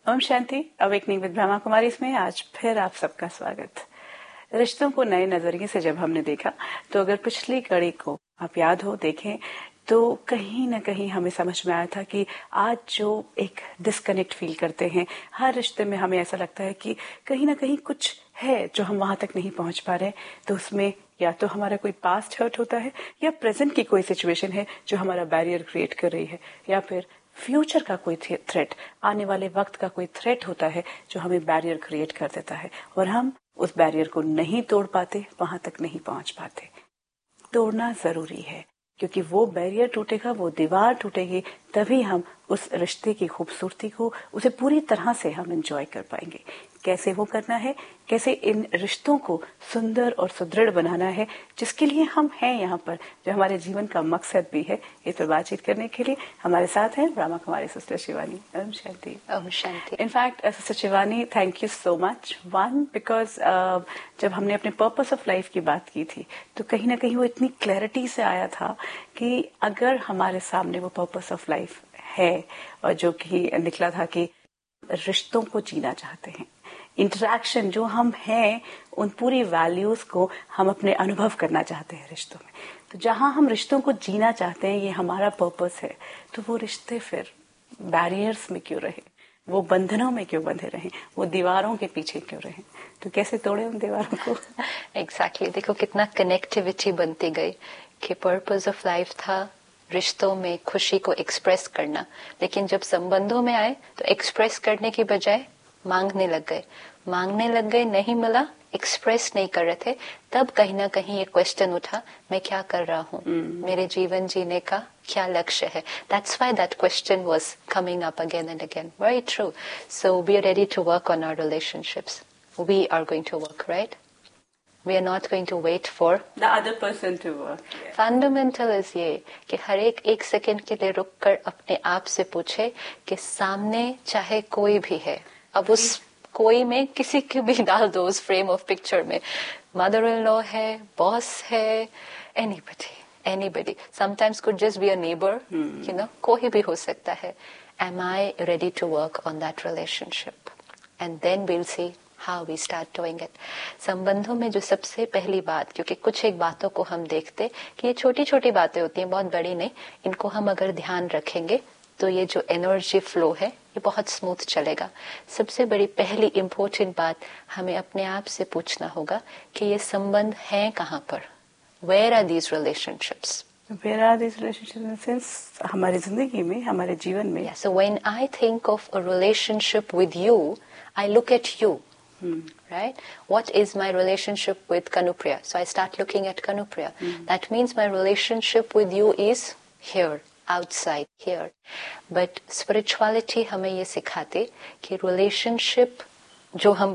Om Shanti. Awakening with Brahma Kumari इसमें आज फिर आप सबका स्वागत। रिश्तों को नए नजरिए से जब हमने देखा तो अगर पिछली कड़ी को आप याद हो देखें तो कहीं ना कहीं हमें समझ में आया था कि आज जो एक डिस्कनेक्ट फील करते हैं हर रिश्ते में, हमें ऐसा लगता है कि कहीं ना कहीं कुछ है जो हम वहां तक नहीं पहुंच पा रहे। तो उसमें या तो हमारा कोई पास्ट हर्ट होता है या प्रेजेंट की कोई सिचुएशन है जो हमारा बैरियर क्रिएट कर रही है, या फिर फ्यूचर का कोई थ्रेट, आने वाले वक्त का कोई थ्रेट होता है जो हमें बैरियर क्रिएट कर देता है और हम उस बैरियर को नहीं तोड़ पाते, वहां तक नहीं पहुंच पाते। तोड़ना जरूरी है क्योंकि वो बैरियर टूटेगा, वो दीवार टूटेगी, तभी हम उस रिश्ते की खूबसूरती को, उसे पूरी तरह से हम एंजॉय कर पाएंगे। कैसे वो करना है, कैसे इन रिश्तों को सुंदर और सुदृढ़ बनाना है, जिसके लिए हम हैं यहाँ पर, जो हमारे जीवन का मकसद भी है। इस पर बातचीत करने के लिए हमारे साथ हैं Brahma Kumari sister Shivani. Om Shanti. Om Shanti. In fact sister Shivani, thank you so much. One, because जब हमने अपने पर्पस ऑफ लाइफ की बात की थी तो कहीं ना कहीं वो इतनी क्लैरिटी से आया था कि अगर हमारे सामने वो पर्पस ऑफ लाइफ है और जो कि निकला था कि रिश्तों को जीना चाहते हैं, इंटरेक्शन जो हम हैं उन पूरी वैल्यूज को हम अपने अनुभव करना चाहते हैं रिश्तों में, तो जहां हम रिश्तों को जीना चाहते हैं, ये हमारा पर्पस है, तो वो रिश्ते फिर बैरियर्स में क्यों रहे, वो बंधनों में क्यों बंधे रहे, वो दीवारों के पीछे क्यों रहे, तो कैसे तोड़े उन दीवारों को। एग्जैक्टली देखो कितना कनेक्टिविटी बनती गई कि पर्पस ऑफ लाइफ था रिश्तों में खुशी को एक्सप्रेस करना, लेकिन जब संबंधों में आए तो एक्सप्रेस करने की बजाय मांगने लग गए, नहीं मिला, एक्सप्रेस नहीं कर रहे थे। तब कहीं ना कहीं ये क्वेश्चन उठा, मैं क्या कर रहा हूँ, मेरे जीवन जीने का क्या लक्ष्य है। That's why that question was coming up again and again. Very true. So we are ready to work on our relationships. We are going to work, right? We are not going to wait for the other person to work. Yeah. Fundamental is ये कि हर एक second के लिए रुक कर अपने आप से पूछे कि सामने चाहे कोई भी है, अब उस कोई में किसी की भी डाल दो उस फ्रेम ऑफ पिक्चर में, मदर इन लॉ है, बॉस है, anybody. Sometimes could just be a neighbor, कोई भी हो सकता है. Am I ready to work on that relationship? And then we'll see how we start doing it. संबंधों में जो सबसे पहली बात, क्योंकि कुछ एक बातों को हम देखते कि ये छोटी छोटी बातें होती हैं, बहुत बड़ी नहीं, इनको हम अगर ध्यान रखेंगे तो ये जो एनर्जी फ्लो है ये बहुत स्मूथ चलेगा। सबसे बड़ी पहली इम्पोर्टेंट बात हमें अपने आप से पूछना होगा कि ये संबंध हैं कहाँ पर। Where are these relationships? Where are these relationships in the sense हमारी जिंदगी में, हमारे जीवन में। Yeah, so when I think of a relationship with you, I look at you. Right? What is my relationship with Kanupriya? So I start looking at Kanupriya. That means my relationship with you is here, outside, here. But spirituality हमें ये सिखाते कि relationship जो हम